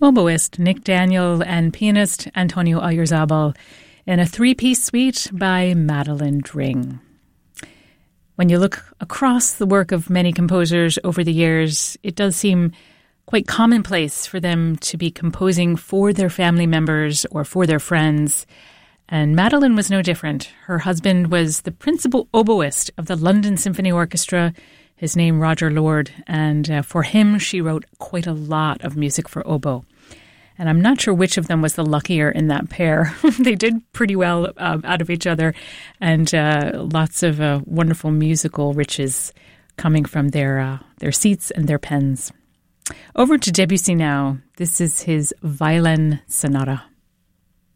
Oboist Nick Daniel and pianist Antonio Oyarzabal in a three-piece suite by Madeleine Dring. When you look across the work of many composers over the years, it does seem quite commonplace for them to be composing for their family members or for their friends. And Madeleine was no different. Her husband was the principal oboist of the London Symphony Orchestra, his name Roger Lord, and for him she wrote quite a lot of music for oboe. And I'm not sure which of them was the luckier in that pair. They did pretty well out of each other, and lots of wonderful musical riches coming from their seats and their pens. Over to Debussy now. This is his Violin Sonata.